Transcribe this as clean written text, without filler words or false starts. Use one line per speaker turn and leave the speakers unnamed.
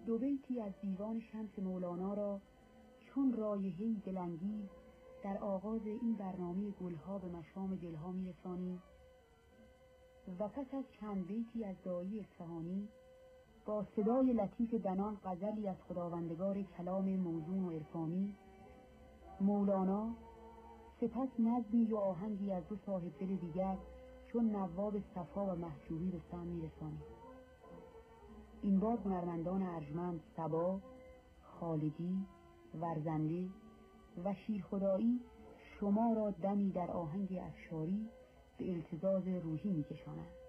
دو بیتی از دیوان شمس مولانا را چون رایحه‌ای دلانگیز در آغاز این برنامه گلها به مشام دلها می‌رسانیم و پس از چند بیتی از داعی اصفهانی با صدای لطیف بنان غزلی از خداوندگار کلام موزون و عرفانی، مولانا سپس نظمی و آهنگی از دو صاحب دل دیگر چون نواب صفا و محجوبی به سمع می‌رسانیم. این بار هنرمندان ارجمند صبا، خالدی، ورزنده و شیرخدایی شما را دمی در آهنگ افشاری به التزاز روحی می‌کشانند.